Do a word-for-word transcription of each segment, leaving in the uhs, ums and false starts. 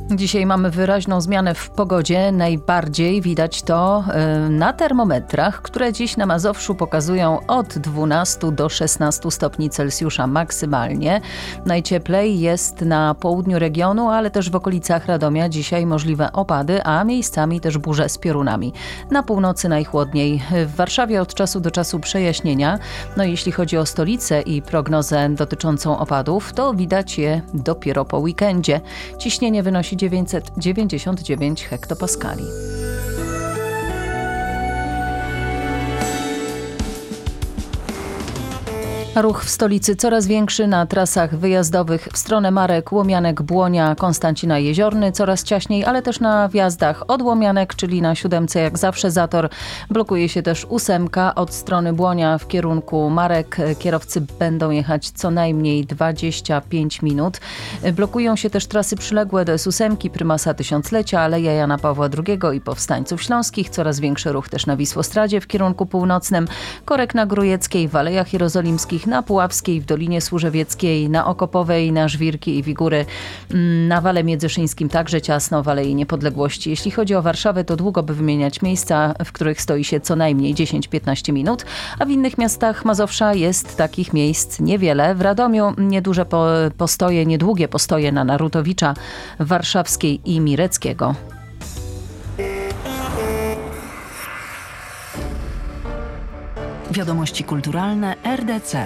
Dzisiaj mamy wyraźną zmianę w pogodzie. Najbardziej widać to na termometrach, które dziś na Mazowszu pokazują od dwunastu do szesnastu stopni Celsjusza maksymalnie. Najcieplej jest na południu regionu, ale też w okolicach Radomia dzisiaj możliwe opady, a miejscami też burze z piorunami. Na północy najchłodniej. W Warszawie od czasu do czasu przejaśnienia. No jeśli chodzi o stolicę i prognozę dotyczącą opadów, to widać je dopiero po weekendzie. Ciśnienie wynosi dziewięćset dziewięćdziesiąt dziewięć hektopaskali. Ruch w stolicy coraz większy na trasach wyjazdowych w stronę Marek, Łomianek, Błonia, Konstancina Jeziorny coraz ciaśniej, ale też na wjazdach od Łomianek, czyli na siódemce jak zawsze zator. Blokuje się też ósemka od strony Błonia w kierunku Marek. Kierowcy będą jechać co najmniej dwadzieścia pięć minut. Blokują się też trasy przyległe do S ósemki, Prymasa Tysiąclecia, Aleja Jana Pawła drugiego i Powstańców Śląskich. Coraz większy ruch też na Wisłostradzie w kierunku północnym. Korek na Grujeckiej, w Alejach Jerozolimskich, na Puławskiej, w Dolinie Służewieckiej, na Okopowej, na Żwirki i Wigury, na Wale Międzyszyńskim także ciasno, w Alei Niepodległości. Jeśli chodzi o Warszawę, to długo by wymieniać miejsca, w których stoi się co najmniej dziesięć do piętnastu minut, a w innych miastach Mazowsza jest takich miejsc niewiele. W Radomiu nieduże po, postoje, niedługie postoje na Narutowicza, Warszawskiej i Mireckiego. Wiadomości kulturalne R D C.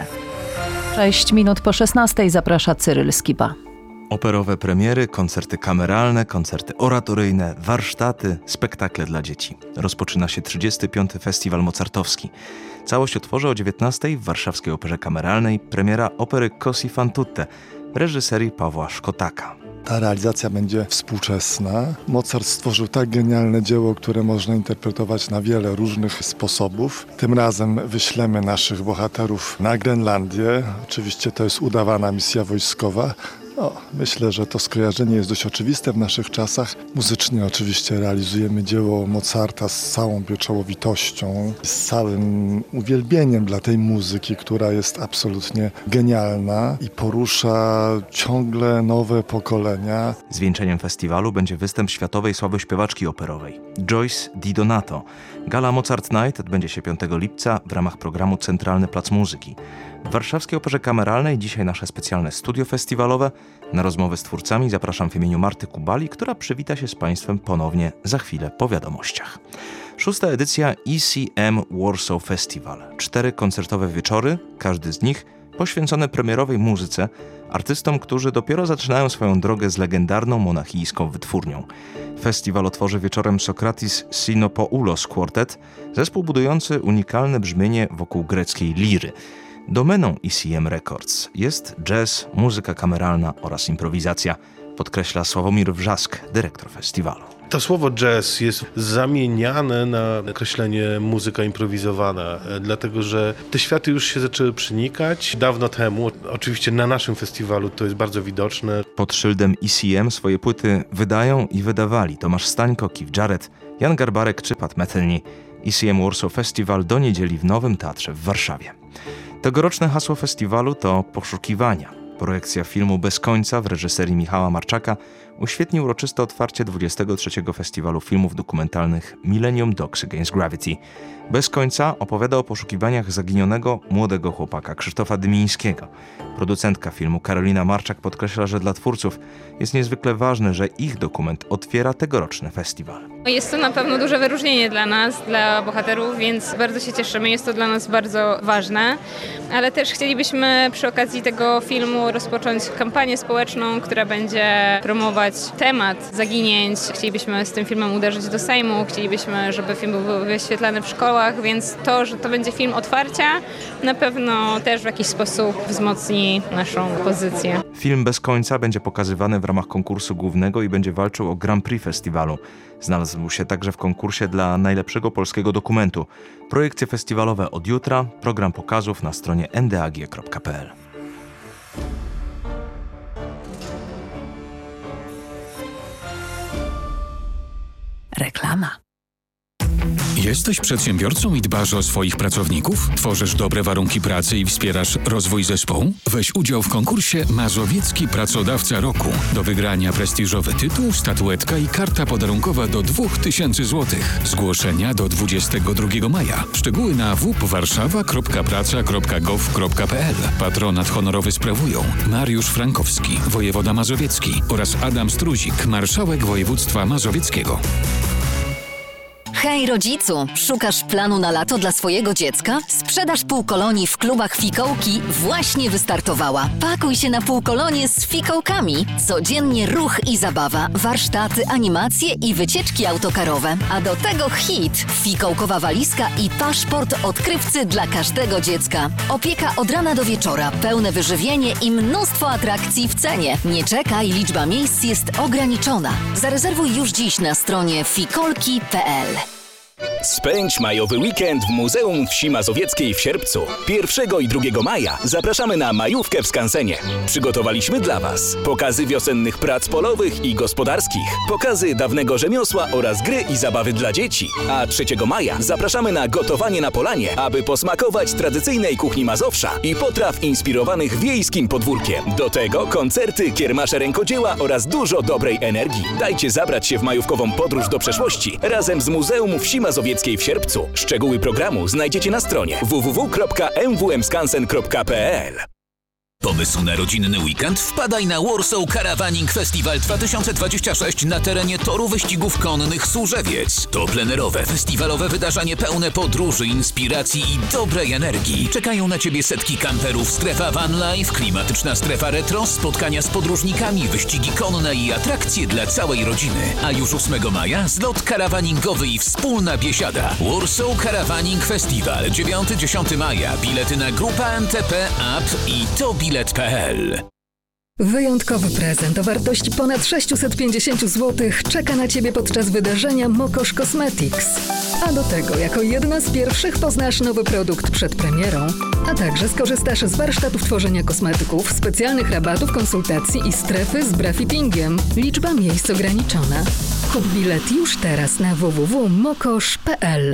sześć minut po szesnastej zaprasza Cyryl Skiba. Operowe premiery, koncerty kameralne, koncerty oratoryjne, warsztaty, spektakle dla dzieci. Rozpoczyna się trzydziesty piąty Festiwal Mozartowski. Całość otworzy o dziewiętnastej w Warszawskiej Operze Kameralnej premiera opery Così fan tutte w reżyserii Pawła Szkotaka. Ta realizacja będzie współczesna. Mozart stworzył tak genialne dzieło, które można interpretować na wiele różnych sposobów. Tym razem wyślemy naszych bohaterów na Grenlandię. Oczywiście to jest udawana misja wojskowa. No, myślę, że to skojarzenie jest dość oczywiste w naszych czasach. Muzycznie oczywiście realizujemy dzieło Mozarta z całą pieczołowitością, z całym uwielbieniem dla tej muzyki, która jest absolutnie genialna i porusza ciągle nowe pokolenia. Zwieńczeniem festiwalu będzie występ światowej sławy śpiewaczki operowej Joyce Di Donato. Gala Mozart Night odbędzie się piątego lipca w ramach programu Centralny Plac Muzyki. W Warszawskiej Operze Kameralnej dzisiaj nasze specjalne studio festiwalowe. Na rozmowę z twórcami zapraszam w imieniu Marty Kubali, która przywita się z Państwem ponownie za chwilę po wiadomościach. Szósta edycja E C M Warsaw Festival. Cztery koncertowe wieczory, każdy z nich poświęcony premierowej muzyce, artystom, którzy dopiero zaczynają swoją drogę z legendarną monachijską wytwórnią. Festiwal otworzy wieczorem Sokratis Sinopoulos Quartet, zespół budujący unikalne brzmienie wokół greckiej liry. Domeną E C M Records jest jazz, muzyka kameralna oraz improwizacja, podkreśla Sławomir Wrzask, dyrektor festiwalu. To słowo jazz jest zamieniane na określenie muzyka improwizowana, dlatego że te światy już się zaczęły przenikać dawno temu. Oczywiście na naszym festiwalu to jest bardzo widoczne. Pod szyldem E C M swoje płyty wydają i wydawali Tomasz Stańko, Keith Jarrett, Jan Garbarek czy Pat Metheny. E C M Warsaw Festival do niedzieli w Nowym Teatrze w Warszawie. Tegoroczne hasło festiwalu to poszukiwania. Projekcja filmu Bez końca w reżyserii Michała Marczaka uświetni uroczyste otwarcie dwudziestego trzeciego Festiwalu Filmów Dokumentalnych Millennium Dogs Against Gravity. Bez końca opowiada o poszukiwaniach zaginionego młodego chłopaka Krzysztofa Dymińskiego. Producentka filmu Karolina Marczak podkreśla, że dla twórców jest niezwykle ważne, że ich dokument otwiera tegoroczny festiwal. Jest to na pewno duże wyróżnienie dla nas, dla bohaterów, więc bardzo się cieszymy. Jest to dla nas bardzo ważne, ale też chcielibyśmy przy okazji tego filmu rozpocząć kampanię społeczną, która będzie promować temat zaginięć. Chcielibyśmy z tym filmem uderzyć do Sejmu, chcielibyśmy, żeby film był wyświetlany w szkołach, więc to, że to będzie film otwarcia, na pewno też w jakiś sposób wzmocni naszą pozycję. Film Bez końca będzie pokazywany w ramach konkursu głównego i będzie walczył o Grand Prix festiwalu. Znalazł się także w konkursie dla najlepszego polskiego dokumentu. Projekcje festiwalowe od jutra, program pokazów na stronie n d a g kropka p l. Reklama. Jesteś przedsiębiorcą i dbasz o swoich pracowników? Tworzysz dobre warunki pracy i wspierasz rozwój zespołu? Weź udział w konkursie Mazowiecki Pracodawca Roku. Do wygrania prestiżowy tytuł, statuetka i karta podarunkowa do dwa tysiące złotych. Zgłoszenia do dwudziestego drugiego maja. Szczegóły na w p warszawa kropka praca kropka gov kropka p l. Patronat honorowy sprawują Mariusz Frankowski, wojewoda mazowiecki oraz Adam Struzik, marszałek województwa mazowieckiego. Hej rodzicu, szukasz planu na lato dla swojego dziecka? Sprzedaż półkolonii w klubach Fikołki właśnie wystartowała. Pakuj się na półkolonie z fikołkami. Codziennie ruch i zabawa, warsztaty, animacje i wycieczki autokarowe. A do tego hit, fikołkowa walizka i paszport odkrywcy dla każdego dziecka. Opieka od rana do wieczora, pełne wyżywienie i mnóstwo atrakcji w cenie. Nie czekaj, liczba miejsc jest ograniczona. Zarezerwuj już dziś na stronie fikolki kropka p l. Spędź majowy weekend w Muzeum Wsi Mazowieckiej w Sierpcu. pierwszego i drugiego maja zapraszamy na majówkę w skansenie. Przygotowaliśmy dla Was pokazy wiosennych prac polowych i gospodarskich, pokazy dawnego rzemiosła oraz gry i zabawy dla dzieci. A trzeciego maja zapraszamy na gotowanie na polanie, aby posmakować tradycyjnej kuchni Mazowsza i potraw inspirowanych wiejskim podwórkiem. Do tego koncerty, kiermasze rękodzieła oraz dużo dobrej energii. Dajcie zabrać się w majówkową podróż do przeszłości razem z Muzeum Wsi Mazowieckiej w Sierpcu. Szczegóły programu znajdziecie na stronie w w w kropka m w m skansen kropka p l. Pomysł na rodzinny weekend? Wpadaj na Warsaw Caravaning Festival dwa tysiące dwadzieścia sześć na terenie toru wyścigów konnych Służewiec. To plenerowe, festiwalowe wydarzenie pełne podróży, inspiracji i dobrej energii. Czekają na Ciebie setki kamperów, strefa van life, klimatyczna strefa retro, spotkania z podróżnikami, wyścigi konne i atrakcje dla całej rodziny. A już ósmego maja zlot karawaningowy i wspólna biesiada. Warsaw Caravaning Festival dziewiątego do dziesiątego maja. Bilety na grupa N T P, app i to bilet kropka p l. Wyjątkowy prezent o wartości ponad sześćset pięćdziesiąt złotych czeka na Ciebie podczas wydarzenia Mokosz Cosmetics. A do tego, jako jedna z pierwszych poznasz nowy produkt przed premierą, a także skorzystasz z warsztatów tworzenia kosmetyków, specjalnych rabatów, konsultacji i strefy z brafittingiem. Liczba miejsc ograniczona. Kup bilet już teraz na w w w kropka mokosz kropka p l.